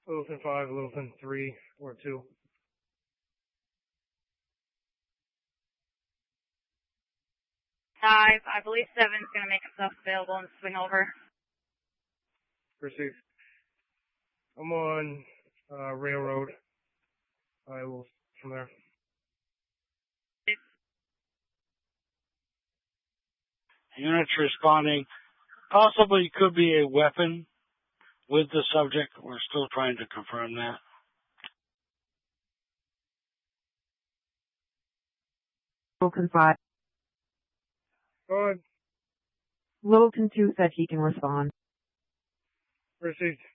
Littleton 5, Littleton 3, or 2. I believe 7's going to make himself available and swing over. Received. I'm on Railroad. I will from there. Units responding. Possibly could be a weapon with the subject. We're still trying to confirm that. Littleton 5. Go ahead. Littleton 2 said he can respond. Received.